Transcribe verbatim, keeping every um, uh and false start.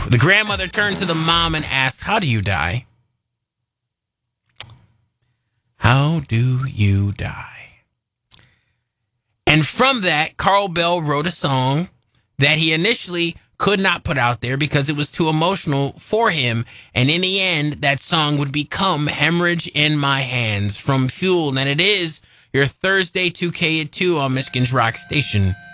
The grandmother turned to the mom and asked, "How do you die? How do you die?" And from that, Carl Bell wrote a song that he initially could not put out there because it was too emotional for him. And in the end, that song would become Hemorrhage in My Hands from Fuel. And it is your Thursday two K at two on Michigan's Rock Station,